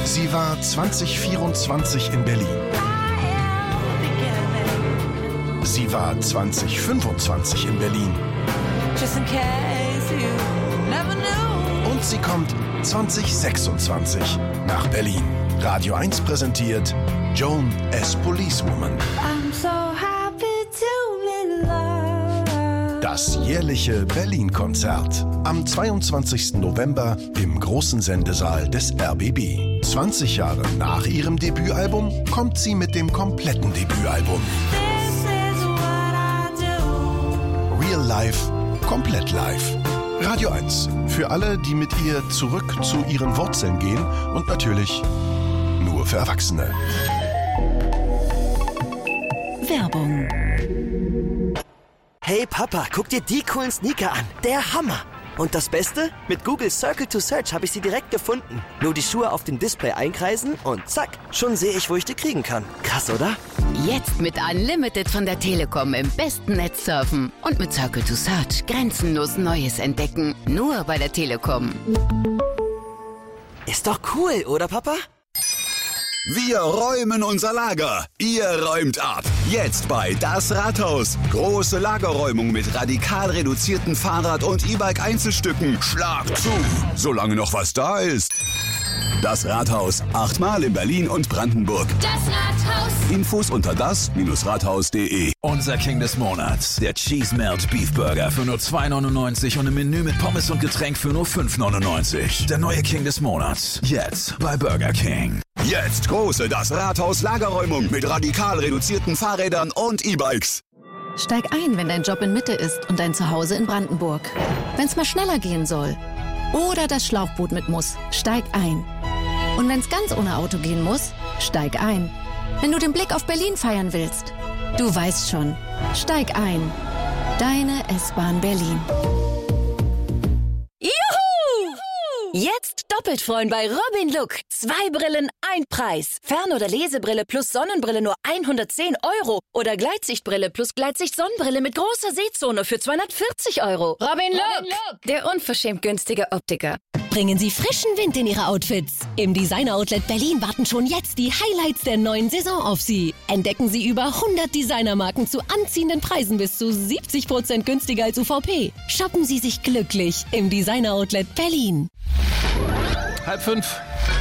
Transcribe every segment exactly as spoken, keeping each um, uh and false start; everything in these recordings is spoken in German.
Sie war zwanzig vierundzwanzig in Berlin. Sie war zwanzig fünfundzwanzig in Berlin. Und sie kommt zwanzig sechsundzwanzig nach Berlin. Radio eins präsentiert Joan as Policewoman. Das jährliche Berlin-Konzert. Am zweiundzwanzigsten November im großen Sendesaal des R B B. zwanzig Jahre nach ihrem Debütalbum kommt sie mit dem kompletten Debütalbum. Real Life, komplett live. Radio eins. Für alle, die mit ihr zurück zu ihren Wurzeln gehen und natürlich nur für Erwachsene. Werbung. Hey Papa, guck dir die coolen Sneaker an. Der Hammer. Und das Beste? Mit Google Circle to Search habe ich sie direkt gefunden. Nur die Schuhe auf dem Display einkreisen und zack, schon sehe ich, wo ich die kriegen kann. Krass, oder? Jetzt mit Unlimited von der Telekom im besten Netz surfen. Und mit Circle to Search grenzenlos Neues entdecken. Nur bei der Telekom. Ist doch cool, oder Papa? Wir räumen unser Lager. Ihr räumt ab. Jetzt bei Das Rathaus. Große Lagerräumung mit radikal reduzierten Fahrrad- und E-Bike-Einzelstücken. Schlag zu, solange noch was da ist. Das Rathaus. Achtmal in Berlin und Brandenburg. Das Rathaus. Infos unter das Rathaus punkt de. Unser King des Monats. Der Cheese Melt Beef Burger für nur zwei neunundneunzig und ein Menü mit Pommes und Getränk für nur fünf neunundneunzig. Der neue King des Monats. Jetzt bei Burger King. Jetzt große Das Rathaus Lagerräumung mit radikal reduzierten Fahrrädern und E-Bikes. Steig ein, wenn dein Job in Mitte ist und dein Zuhause in Brandenburg. Wenn's mal schneller gehen soll. Oder das Schlauchboot mit muss. Steig ein. Und wenn's ganz ohne Auto gehen muss, steig ein. Wenn du den Blick auf Berlin feiern willst. Du weißt schon. Steig ein. Deine S-Bahn Berlin. Juhu! Jetzt doppelt freuen bei Robin Look. Zwei Brillen, ein Preis. Fern- oder Lesebrille plus Sonnenbrille nur hundertzehn Euro. Oder Gleitsichtbrille plus Gleitsicht-Sonnenbrille mit großer Sehzone für zweihundertvierzig Euro. Robin Look, Robin Look, der unverschämt günstige Optiker. Bringen Sie frischen Wind in Ihre Outfits. Im Designer-Outlet Berlin warten schon jetzt die Highlights der neuen Saison auf Sie. Entdecken Sie über hundert Designermarken zu anziehenden Preisen bis zu siebzig Prozent günstiger als U V P. Shoppen Sie sich glücklich im Designer-Outlet Berlin. Halb fünf.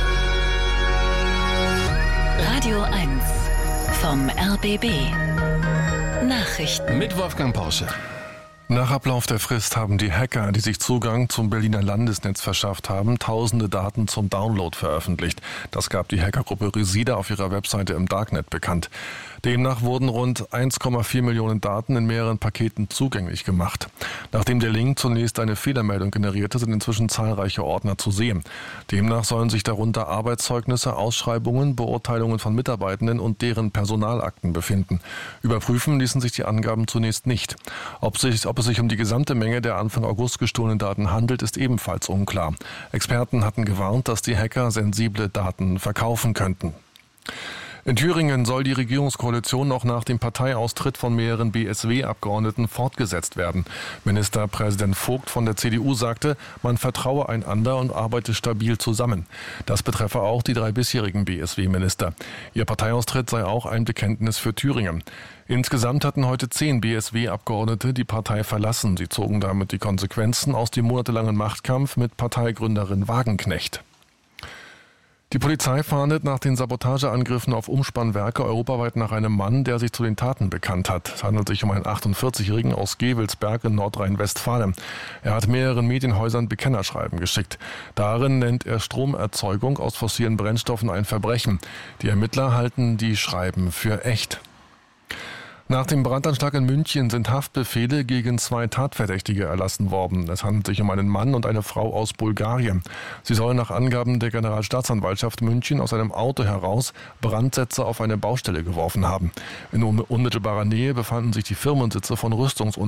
Radio eins vom R B B. Nachrichten. Mit Wolfgang Pausche. Nach Ablauf der Frist haben die Hacker, die sich Zugang zum Berliner Landesnetz verschafft haben, tausende Daten zum Download veröffentlicht. Das gab die Hackergruppe Rysida auf ihrer Webseite im Darknet bekannt. Demnach wurden rund eins Komma vier Millionen Daten in mehreren Paketen zugänglich gemacht. Nachdem der Link zunächst eine Fehlermeldung generierte, sind inzwischen zahlreiche Ordner zu sehen. Demnach sollen sich darunter Arbeitszeugnisse, Ausschreibungen, Beurteilungen von Mitarbeitenden und deren Personalakten befinden. Überprüfen ließen sich die Angaben zunächst nicht. Ob sich, ob es sich um die gesamte Menge der Anfang August gestohlenen Daten handelt, ist ebenfalls unklar. Experten hatten gewarnt, dass die Hacker sensible Daten verkaufen könnten. In Thüringen soll die Regierungskoalition noch nach dem Parteiaustritt von mehreren B S W-Abgeordneten fortgesetzt werden. Ministerpräsident Vogt von der C D U sagte, man vertraue einander und arbeite stabil zusammen. Das betreffe auch die drei bisherigen B S W-Minister. Ihr Parteiaustritt sei auch ein Bekenntnis für Thüringen. Insgesamt hatten heute zehn B S W-Abgeordnete die Partei verlassen. Sie zogen damit die Konsequenzen aus dem monatelangen Machtkampf mit Parteigründerin Wagenknecht. Die Polizei fahndet nach den Sabotageangriffen auf Umspannwerke europaweit nach einem Mann, der sich zu den Taten bekannt hat. Es handelt sich um einen achtundvierzigjährigen aus Gevelsberg in Nordrhein-Westfalen. Er hat mehreren Medienhäusern Bekennerschreiben geschickt. Darin nennt er Stromerzeugung aus fossilen Brennstoffen ein Verbrechen. Die Ermittler halten die Schreiben für echt. Nach dem Brandanschlag in München sind Haftbefehle gegen zwei Tatverdächtige erlassen worden. Es handelt sich um einen Mann und eine Frau aus Bulgarien. Sie sollen nach Angaben der Generalstaatsanwaltschaft München aus einem Auto heraus Brandsätze auf eine Baustelle geworfen haben. In unmittelbarer Nähe befanden sich die Firmensitze von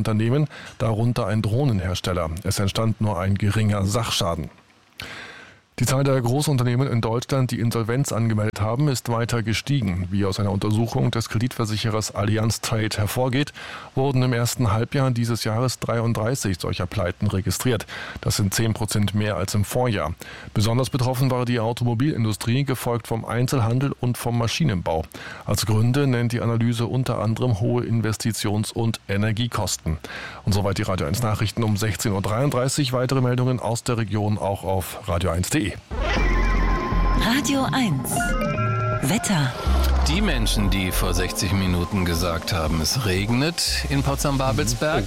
Rüstungsunternehmen, darunter ein Drohnenhersteller. Es entstand nur ein geringer Sachschaden. Die Zahl der Großunternehmen in Deutschland, die Insolvenz angemeldet haben, ist weiter gestiegen. Wie aus einer Untersuchung des Kreditversicherers Allianz Trade hervorgeht, wurden im ersten Halbjahr dieses Jahres dreiunddreißig solcher Pleiten registriert. Das sind zehn Prozent mehr als im Vorjahr. Besonders betroffen war die Automobilindustrie, gefolgt vom Einzelhandel und vom Maschinenbau. Als Gründe nennt die Analyse unter anderem hohe Investitions- und Energiekosten. Und soweit die Radio eins Nachrichten um sechzehn Uhr dreiunddreißig. Weitere Meldungen aus der Region auch auf radio eins punkt de. Radio eins. Wetter. Die Menschen, die vor sechzig Minuten gesagt haben, es regnet in Potsdam-Babelsberg,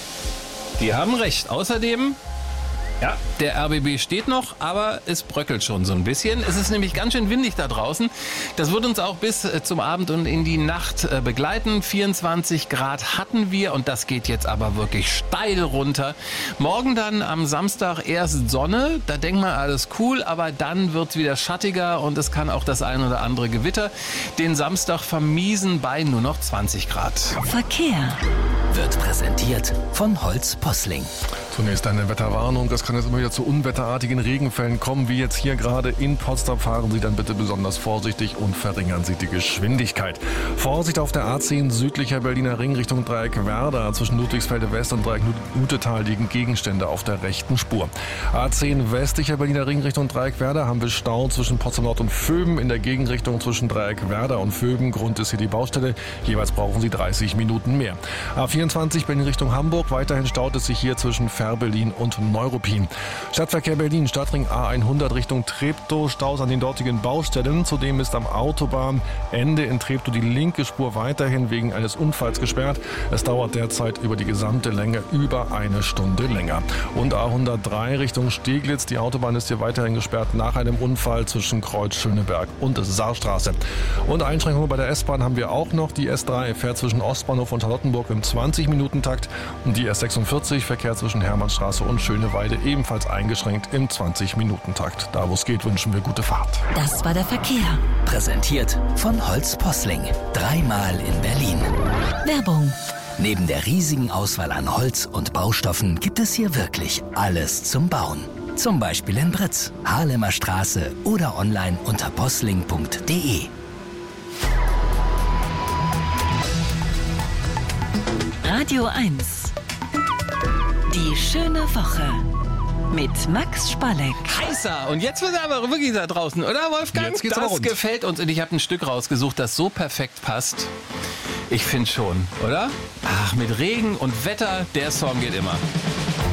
die haben recht. Außerdem, ja, der R B B steht noch, aber es bröckelt schon so ein bisschen. Es ist nämlich ganz schön windig da draußen. Das wird uns auch bis zum Abend und in die Nacht begleiten. vierundzwanzig Grad hatten wir und das geht jetzt aber wirklich steil runter. Morgen dann am Samstag erst Sonne, da denkt man alles cool, aber dann wird es wieder schattiger und es kann auch das ein oder andere Gewitter den Samstag vermiesen bei nur noch zwanzig Grad. Verkehr Wird präsentiert von Holz Posling. Zunächst eine Wetterwarnung. Es kann jetzt immer wieder zu unwetterartigen Regenfällen kommen, wie jetzt hier gerade in Potsdam. Fahren Sie dann bitte besonders vorsichtig und verringern Sie die Geschwindigkeit. Vorsicht auf der A zehn südlicher Berliner Ring Richtung Dreieck Werder. Zwischen Ludwigsfelde West und Dreieck Nutetal liegen Gegenstände auf der rechten Spur. A zehn westlicher Berliner Ring Richtung Dreieck Werder haben wir Stau zwischen Potsdam Nord und Vöben. In der Gegenrichtung zwischen Dreieck Werder und Vöben. Grund ist hier die Baustelle. Jeweils brauchen Sie dreißig Minuten mehr. A vierundzwanzig Berlin Richtung Hamburg. Weiterhin staut es sich hier zwischen Berlin und Neuruppin. Stadtverkehr Berlin, Stadtring A hundert Richtung Treptow, Staus an den dortigen Baustellen. Zudem ist am Autobahnende in Treptow die linke Spur weiterhin wegen eines Unfalls gesperrt. Es dauert derzeit über die gesamte Länge über eine Stunde länger. Und A hundertdrei Richtung Steglitz, die Autobahn ist hier weiterhin gesperrt nach einem Unfall zwischen Kreuz Schöneberg und Saarstraße. Und Einschränkungen bei der S-Bahn haben wir auch noch. Die S drei fährt zwischen Ostbahnhof und Charlottenburg im zwanzig Minuten Takt und die S sechsundvierzig verkehrt zwischen Hermannstraße und Schöneweide ebenfalls eingeschränkt im zwanzig Minuten Takt. Da wo es geht, wünschen wir gute Fahrt. Das war der Verkehr. Präsentiert von Holz Posling. Dreimal in Berlin. Werbung. Neben der riesigen Auswahl an Holz und Baustoffen gibt es hier wirklich alles zum Bauen. Zum Beispiel in Britz, Haarlemer Straße oder online unter posling punkt de. Radio eins. Die schöne Woche mit Max Spalleck. Heißer! Und jetzt wird es aber wirklich da draußen, oder Wolfgang? Jetzt geht's das aber rund. Gefällt uns und ich habe ein Stück rausgesucht, das so perfekt passt. Ich finde schon, oder? Ach, mit Regen und Wetter, der Song geht immer.